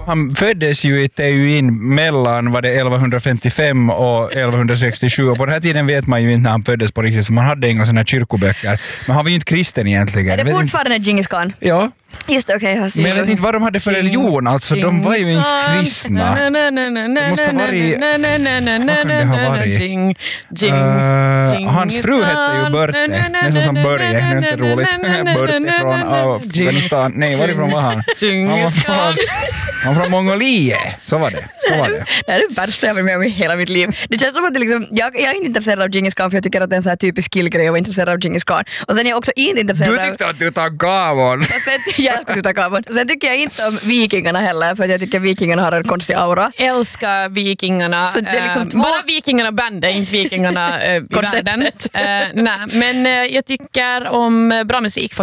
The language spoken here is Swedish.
Han föddes ju i Teuin mellan var det 1155 och 1167 och på den här tiden vet man ju inte när han föddes på riktigt för man hade inga sådana här kyrkoböcker. Men han var ju inte kristen egentligen. Är det fortfarande Djingis Khan? Ja. Just det, okej. Men jag vet inte vad de hade för religion, alltså de var ju inte kristna. Det måste ha varit... Vad kan det ha varit? Hans fru hette ju Börte, nästan som Börje, det är inte roligt. Börte från Afghanistan, nej varifrån var han? Han var från Mongoliet, så var det. Det är det värsta jag varit med om i hela mitt liv. Det känns som att det liksom, jag är inte intresserad av Djingis Khan för jag tycker att det är en så här typisk killgrej att vara intresserad av Djingis Khan. Och sen är jag också inte intresserad av... Du tyckte att du tar gavon! Sen tycker jag inte om vikingarna heller för jag tycker vikingarna har en konstig aura. Älskar vikingarna. Så det är liksom bara vikingarna bandet, inte vikingarna i världen. Nej, men jag tycker om bra musik.